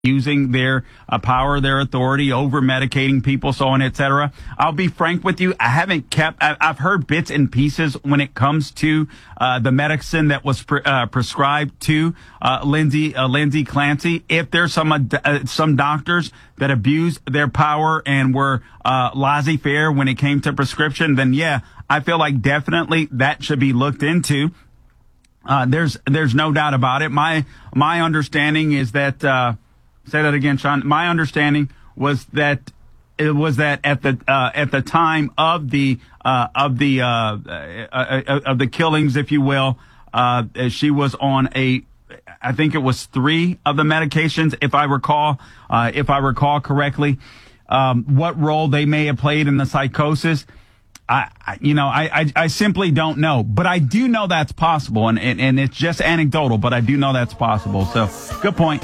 using their power, their authority, over medicating people, so on, etc. I'll be frank with you. I've heard bits and pieces when it comes to the medicine that was prescribed to Lindsay Clancy. If there's some doctors that abused their power and were laissez-faire when it came to prescription, then yeah, I feel like definitely that should be looked into. There's no doubt about it. My understanding is that. Say that again, Sean. My understanding was that at the time of the killings, if you will, she was on I think it was 3 of the medications, if I recall correctly. What role they may have played in the psychosis, I simply don't know, but I do know that's possible, and it's just anecdotal, but I do know that's possible. So, good point.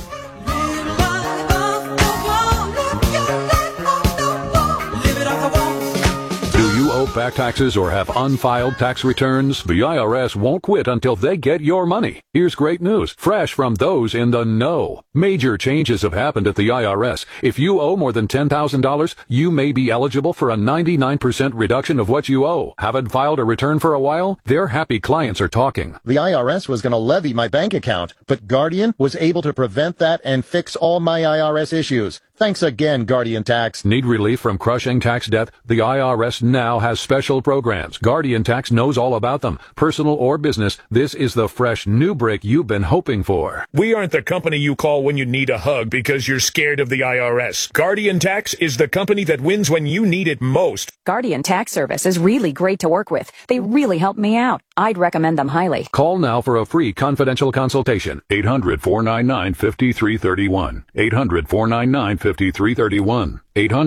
Owe back taxes or have unfiled tax returns? The IRS won't quit until they get your money. Here's great news, fresh from those in the know. Major changes have happened at the IRS. If you owe more than $10,000, you may be eligible for a 99% reduction of what you owe. Haven't filed a return for a while? Their happy clients are talking. The IRS was going to levy my bank account, but Guardian was able to prevent that and fix all my IRS issues. Thanks again, Guardian Tax. Need relief from crushing tax debt? The IRS now has special programs. Guardian Tax knows all about them. Personal or business, this is the fresh new break you've been hoping for. We aren't the company you call when you need a hug because you're scared of the IRS. Guardian Tax is the company that wins when you need it most. Guardian Tax Service is really great to work with. They really helped me out. I'd recommend them highly. Call now for a free confidential consultation. 800-499-5331. 800-499-5331.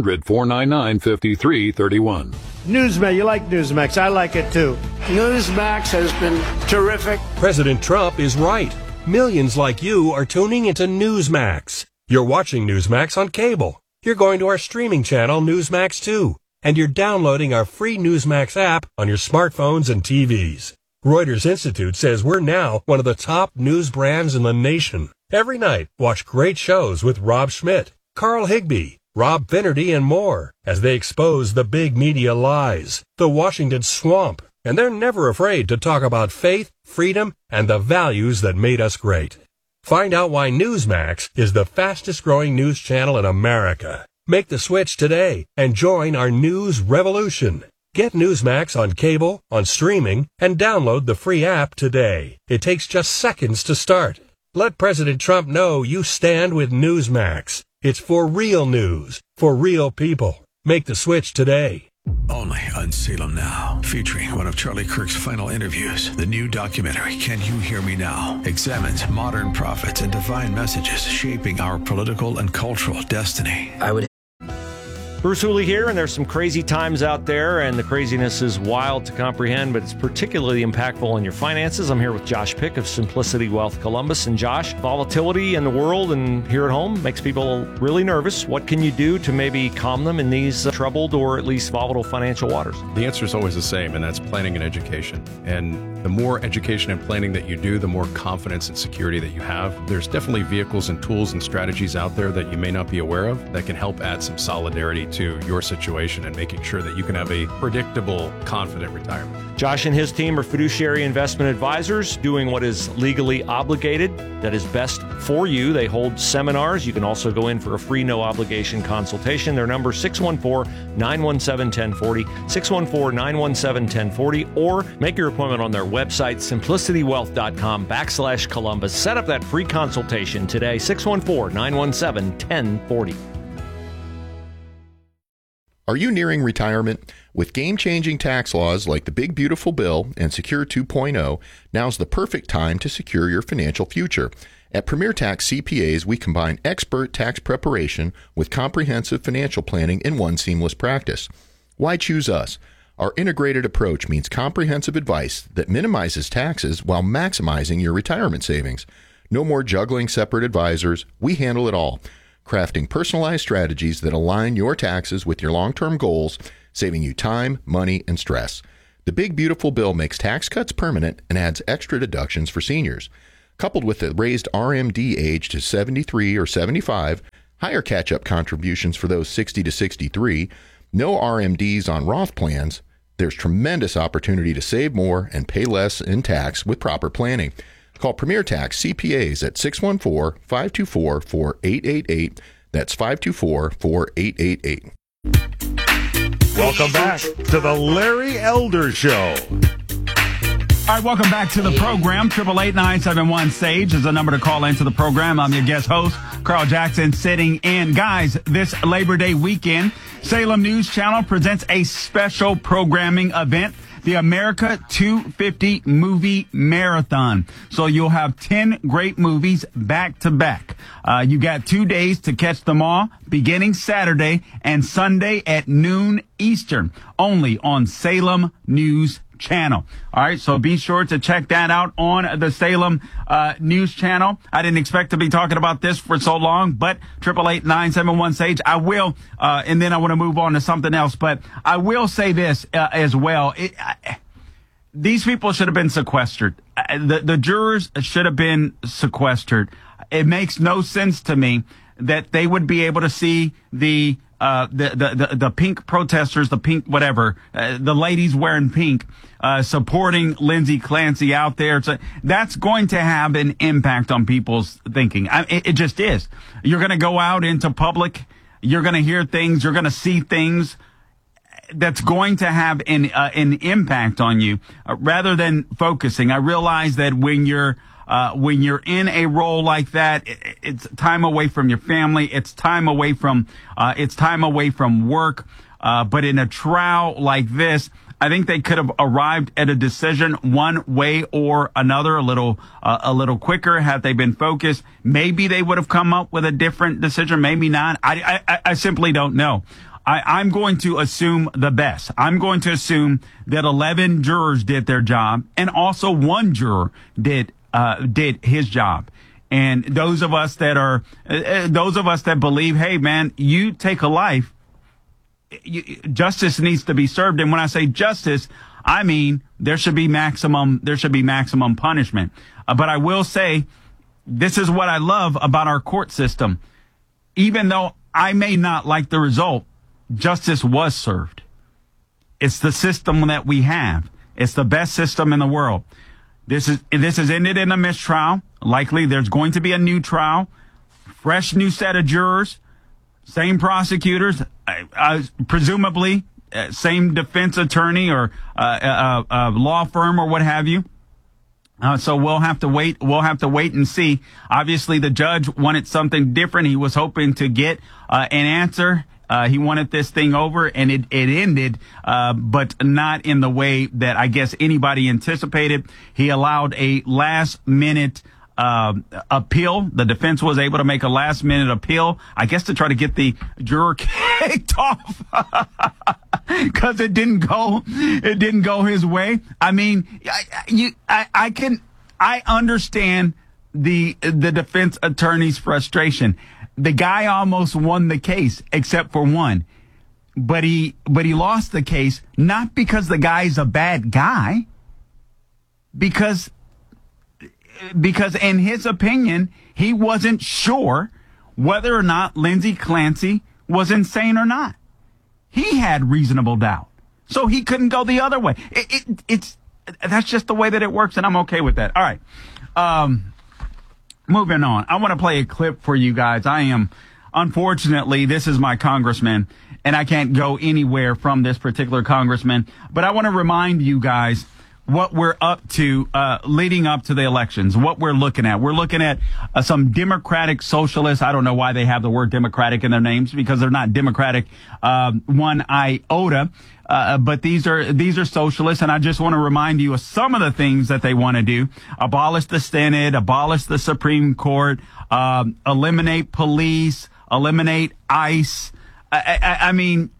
800-499-5331. Newsmax, you like Newsmax. I like it too. Newsmax has been terrific. President Trump is right. Millions like you are tuning into Newsmax. You're watching Newsmax on cable. You're going to our streaming channel, Newsmax 2. And you're downloading our free Newsmax app on your smartphones and TVs. Reuters Institute says we're now one of the top news brands in the nation. Every night, watch great shows with Rob Schmidt, Carl Higbie, Rob Finnerty, and more as they expose the big media lies, the Washington swamp, and they're never afraid to talk about faith, freedom, and the values that made us great. Find out why Newsmax is the fastest growing news channel in America. Make the switch today and join our news revolution. Get Newsmax on cable, on streaming, and download the free app today. It takes just seconds to start. Let President Trump know you stand with Newsmax. It's for real news, for real people. Make the switch today. Only on Salem Now, featuring one of Charlie Kirk's final interviews. The new documentary, Can You Hear Me Now?, examines modern prophets and divine messages shaping our political and cultural destiny. Bruce Hooley here, and there's some crazy times out there, and the craziness is wild to comprehend, but it's particularly impactful on your finances. I'm here with Josh Pick of Simplicity Wealth Columbus. And Josh, volatility in the world and here at home makes people really nervous. What can you do to maybe calm them in these troubled or at least volatile financial waters? The answer is always the same, and that's planning and education. And the more education and planning that you do, the more confidence and security that you have. There's definitely vehicles and tools and strategies out there that you may not be aware of that can help add some solidarity to your situation and making sure that you can have a predictable, confident retirement. Josh and his team are fiduciary investment advisors doing what is legally obligated, that is best for you. They hold seminars. You can also go in for a free, no-obligation consultation. Their number, 614-917-1040, 614-917-1040, or make your appointment on their website, simplicitywealth.com/Columbus. Set up that free consultation today, 614-917-1040. Are you nearing retirement? With game-changing tax laws like the Big Beautiful Bill and Secure 2.0, now's the perfect time to secure your financial future. At Premier Tax CPAs, we combine expert tax preparation with comprehensive financial planning in one seamless practice. Why choose us? Our integrated approach means comprehensive advice that minimizes taxes while maximizing your retirement savings. No more juggling separate advisors. We handle it all, crafting personalized strategies that align your taxes with your long-term goals, saving you time, money, and stress. The Big Beautiful Bill makes tax cuts permanent and adds extra deductions for seniors. coupled with the raised RMD age to 73 or 75, higher catch-up contributions for those 60 to 63, no RMDs on Roth plans, there's tremendous opportunity to save more and pay less in tax with proper planning. Call Premier Tax CPAs at 614-524-4888. That's 524-4888. Welcome back to the Larry Elder Show. All right, welcome back to the program. 888-971-SAGE is the number to call into the program. I'm your guest host, Carl Jackson, sitting in. Guys, this Labor Day weekend, Salem News Channel presents a special programming event, the America 250 Movie Marathon. So you'll have 10 great movies back to back. You got 2 days to catch them all, beginning Saturday and Sunday at noon Eastern, only on Salem News Channel. All right, so be sure to check that out on the Salem News Channel. I didn't expect to be talking about this for so long, but 888-971-SAGE. I will, and then I want to move on to something else, but I will say this as well. These people should have been sequestered. The jurors should have been sequestered. It makes no sense to me that they would be able to see the pink protesters, the pink whatever, the ladies wearing pink, supporting Lindsay Clancy out there. So that's going to have an impact on people's thinking. It just is. You're going to go out into public. You're going to hear things. You're going to see things that's going to have an impact on you rather than focusing. I realize that when you're in a role like that, it's time away from your family. It's time away from work. But in a trial like this, I think they could have arrived at a decision one way or another, a little quicker had they been focused. Maybe they would have come up with a different decision. Maybe not. I simply don't know. I'm going to assume the best. I'm going to assume that 11 jurors did their job, and also one juror did his job. And those of us that believe, hey man, you take a life, justice needs to be served. And when I say justice, I mean there should be maximum punishment. But I will say, this is what I love about our court system. Even though I may not like the result, justice was served. It's the system that we have. It's the best system in the world. This has ended in a mistrial. Likely there's going to be a new trial, fresh new set of jurors, same prosecutors, presumably same defense attorney or law firm or what have you. So we'll have to wait. We'll have to wait and see. Obviously, the judge wanted something different. He was hoping to get an answer. He wanted this thing over, and it ended, but not in the way that I guess anybody anticipated. He allowed a last-minute appeal. The defense was able to make a last-minute appeal, I guess, to try to get the juror kicked off because it didn't go his way. I mean, I understand the defense attorney's frustration. The guy almost won the case, except for one. But he lost the case, not because the guy's a bad guy, because in his opinion, he wasn't sure whether or not Lindsay Clancy was insane or not. He had reasonable doubt, so he couldn't go the other way. That's just the way that it works, and I'm okay with that. All right. Moving on. I want to play a clip for you guys. Unfortunately, this is my congressman, and I can't go anywhere from this particular congressman. But I want to remind you guys what we're up to leading up to the elections, what we're looking at. We're looking at some Democratic socialists. I don't know why they have the word Democratic in their names, because they're not Democratic one iota. But these are socialists, and I just want to remind you of some of the things that they want to do: abolish the Senate, abolish the Supreme Court, eliminate police, eliminate ICE. I mean,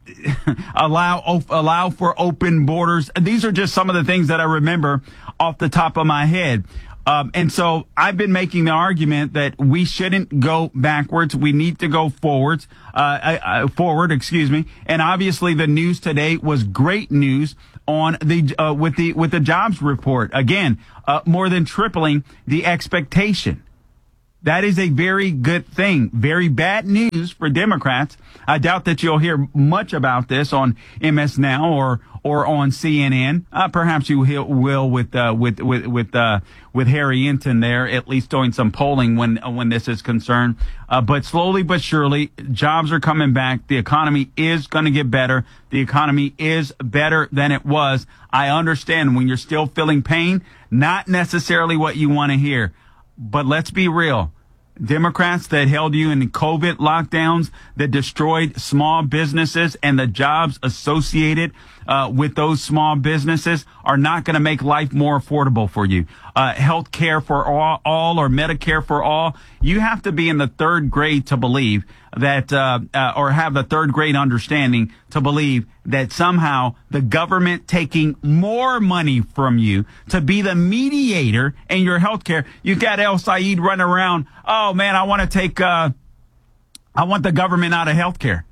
allow for open borders. These are just some of the things that I remember off the top of my head. And so I've been making the argument that we shouldn't go backwards. We need to go forward. And obviously the news today was great news on with the jobs report. Again, more than tripling the expectation. That is a very good thing. Very bad news for Democrats. I doubt that you'll hear much about this on MS Now or on CNN. Perhaps you will with Harry Enton there, at least doing some polling when this is concerned. But slowly but surely, jobs are coming back. The economy is going to get better. The economy is better than it was. I understand when you're still feeling pain, not necessarily what you want to hear. But let's be real. Democrats that held you in the COVID lockdowns, that destroyed small businesses and the jobs associated with those small businesses, are not going to make life more affordable for you. Health care for all or Medicare for all. You have to be in the third grade to believe that, or have the third grade understanding to believe that somehow the government taking more money from you to be the mediator in your health care. You got El Said running around. Oh man, I want the government out of health care.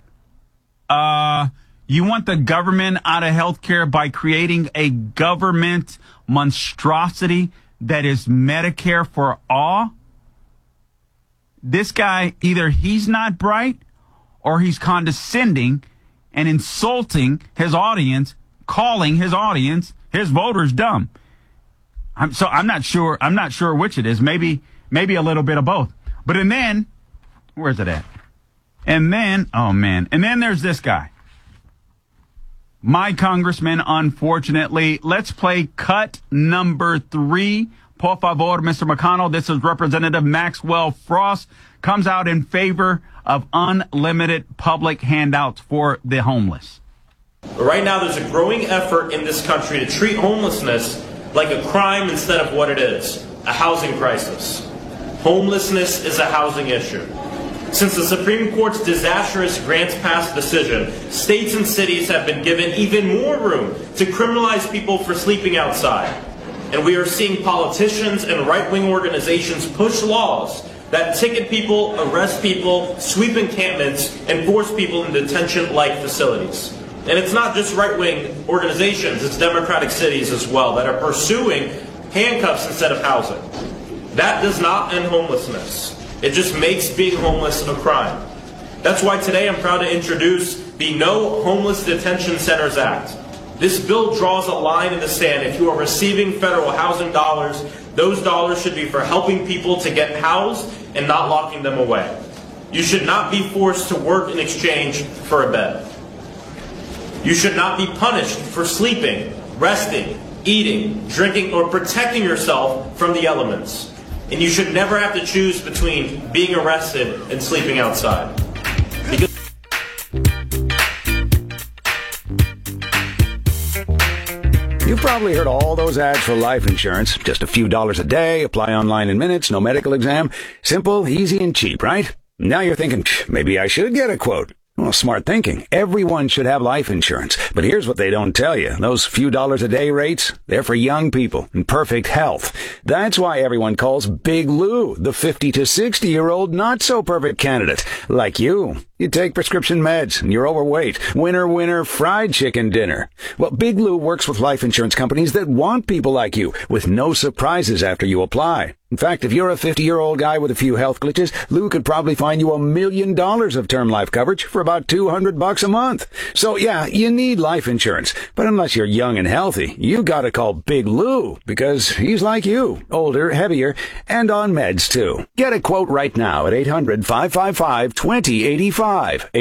You want the government out of health care by creating a government monstrosity that is Medicare for all? This guy, either he's not bright or he's condescending and insulting his audience, calling his audience, his voters, dumb. I'm not sure which it is. Maybe a little bit of both. But and then, where's it at? And then, oh man. And then there's this guy. My congressman, unfortunately. Let's play cut number 3. Por favor, Mr. McConnell. This is Representative Maxwell Frost. Comes out in favor of unlimited public handouts for the homeless. Right now, there's a growing effort in this country to treat homelessness like a crime instead of what it is, a housing crisis. Homelessness is a housing issue. Since the Supreme Court's disastrous Grants Pass decision, states and cities have been given even more room to criminalize people for sleeping outside. And we are seeing politicians and right-wing organizations push laws that ticket people, arrest people, sweep encampments, and force people in detention-like facilities. And it's not just right-wing organizations, it's Democratic cities as well that are pursuing handcuffs instead of housing. That does not end homelessness. It just makes being homeless a crime. That's why today I'm proud to introduce the No Homeless Detention Centers Act. This bill draws a line in the sand. If you are receiving federal housing dollars, those dollars should be for helping people to get housed and not locking them away. You should not be forced to work in exchange for a bed. You should not be punished for sleeping, resting, eating, drinking, or protecting yourself from the elements. And you should never have to choose between being arrested and sleeping outside. You've probably heard all those ads for life insurance. Just a few dollars a day, apply online in minutes, no medical exam. Simple, easy, and cheap, right? Now you're thinking, maybe I should get a quote. Well, smart thinking. Everyone should have life insurance. But here's what they don't tell you. Those few dollars a day rates, they're for young people in perfect health. That's why everyone calls Big Lou the 50 to 60-year-old not-so-perfect candidate. Like you. You take prescription meds, and you're overweight. Winner, fried chicken dinner. Well, Big Lou works with life insurance companies that want people like you, with no surprises after you apply. In fact, if you're a 50-year-old guy with a few health glitches, Lou could probably find you $1 million of term life coverage for about $200 a month. So yeah, you need life insurance. But unless you're young and healthy, you gotta call Big Lou, because he's like you, older, heavier, and on meds too. Get a quote right now at 800-555-2085.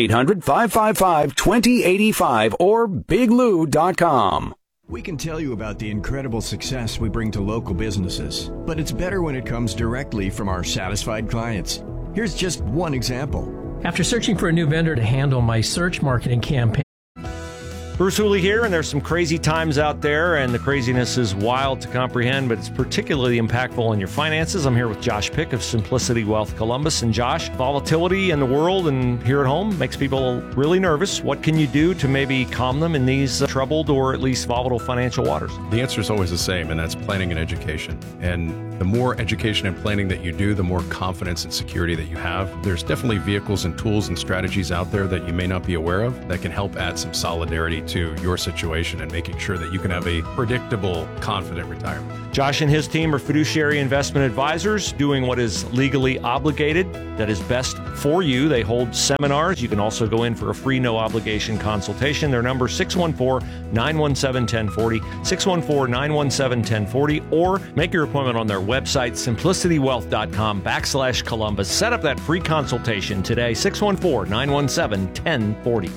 800-555-2085 or biglou.com. We can tell you about the incredible success we bring to local businesses, but it's better when it comes directly from our satisfied clients. Here's just one example. After searching for a new vendor to handle my search marketing campaign. Bruce Hooley here, and there's some crazy times out there, and the craziness is wild to comprehend, but it's particularly impactful on your finances. I'm here with Josh Pick of Simplicity Wealth Columbus. And Josh, volatility in the world and here at home makes people really nervous. What can you do to maybe calm them in these troubled or at least volatile financial waters? The answer is always the same, and that's planning and education. And the more education and planning that you do, the more confidence and security that you have. There's definitely vehicles and tools and strategies out there that you may not be aware of that can help add some solidarity to your situation and making sure that you can have a predictable, confident retirement. Josh and his team are fiduciary investment advisors doing what is legally obligated, that is best for you. They hold seminars. You can also go in for a free, no-obligation consultation. Their number, 614-917-1040, 614-917-1040, or make your appointment on their website, simplicitywealth.com/Columbus. Set up that free consultation today, 614-917-1040.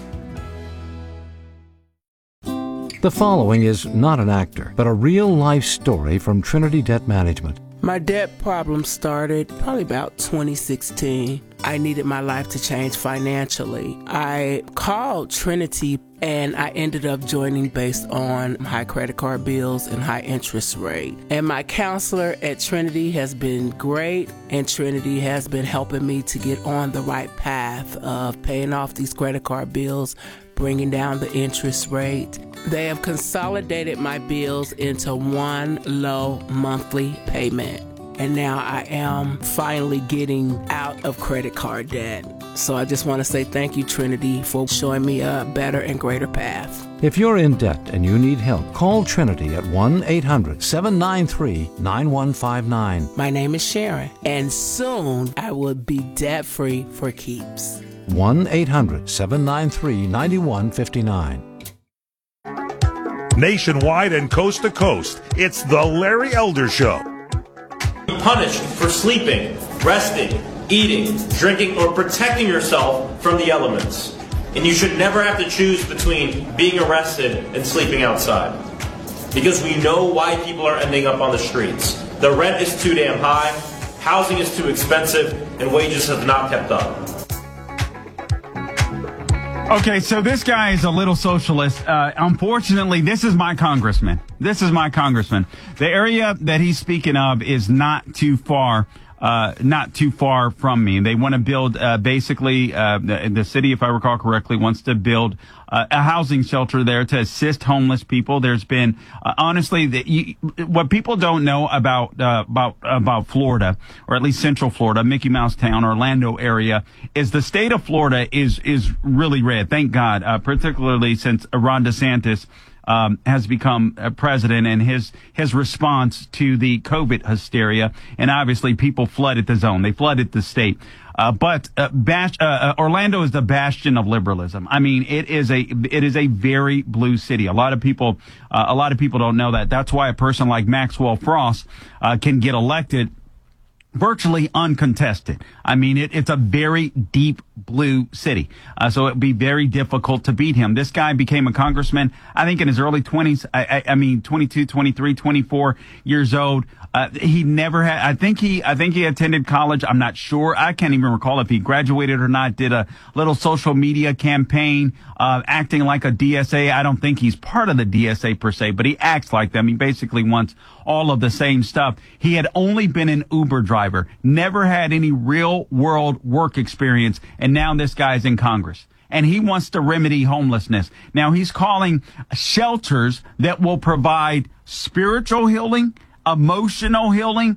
The following is not an actor, but a real-life story from Trinity Debt Management. My debt problem started probably about 2016. I needed my life to change financially. I called Trinity and I ended up joining based on high credit card bills and high interest rate. And my counselor at Trinity has been great, and Trinity has been helping me to get on the right path of paying off these credit card bills, bringing down the interest rate. They have consolidated my bills into one low monthly payment. And now I am finally getting out of credit card debt. So I just want to say thank you, Trinity, for showing me a better and greater path. If you're in debt and you need help, call Trinity at 1-800-793-9159. My name is Sharon, and soon I will be debt-free for keeps. 1-800-793-9159. Nationwide and coast to coast, it's the Larry Elder Show. Punished for sleeping, resting, eating, drinking, or protecting yourself from the elements. And you should never have to choose between being arrested and sleeping outside. Because we know why people are ending up on the streets. The rent is too damn high, housing is too expensive, and wages have not kept up. Okay, so this guy is a little socialist. Unfortunately, this is my congressman. The area that he's speaking of is not too far from me. They want to build, the city, if I recall correctly, wants to build a housing shelter there to assist homeless people. There's been, honestly, what people don't know about Florida, or at least Central Florida, Mickey Mouse Town, Orlando area, is the state of Florida is really red. Thank God, particularly since Ron DeSantis has become president, and his response to the COVID hysteria. And obviously people flooded the zone. They flooded the state. But Orlando is the bastion of liberalism. I mean, it is a very blue city. A lot of people don't know that. That's why a person like Maxwell Frost can get elected virtually uncontested. I mean, it's a very deep blue city. So it'd be very difficult to beat him. This guy became a congressman, I think, in his early 20s. I mean, 22, 23, 24 years old. He never had, I think he attended college. I'm not sure. I can't even recall if he graduated or not. Did a little social media campaign, acting like a DSA. I don't think he's part of the DSA per se, but he acts like them. He basically wants all of the same stuff. He had only been an Uber driver, never had any real world work experience. And now this guy's in Congress, and he wants to remedy homelessness. Now he's calling shelters that will provide spiritual healing, emotional healing,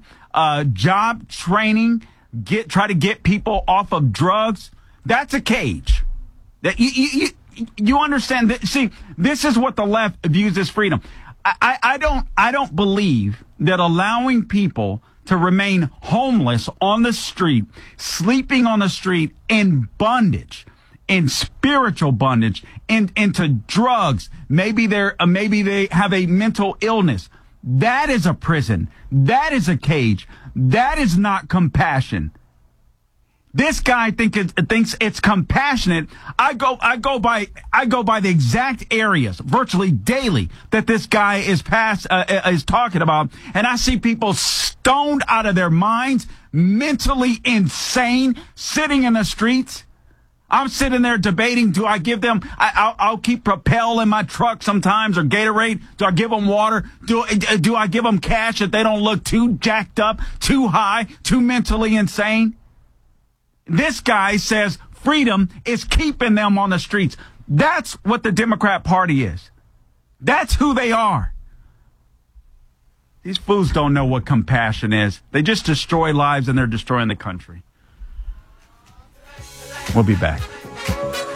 job training, try to get people off of drugs. That's a cage. That you understand that? See, this is what the left views as freedom. I don't believe that allowing people to remain homeless on the street, sleeping on the street, in bondage, in spiritual bondage, into drugs. Maybe they have a mental illness. That is a prison. That is a cage. That is not compassion. This guy thinks it's compassionate. I go by the exact areas virtually daily that this guy is talking about, and I see people stoned out of their minds, mentally insane, sitting in the streets. I'm sitting there debating, do I give them, I'll keep Propel in my truck sometimes, or Gatorade. Do I give them water? Do I give them cash if they don't look too jacked up, too high, too mentally insane? This guy says freedom is keeping them on the streets. That's what the Democrat Party is. That's who they are. These fools don't know what compassion is. They just destroy lives and they're destroying the country. We'll be back.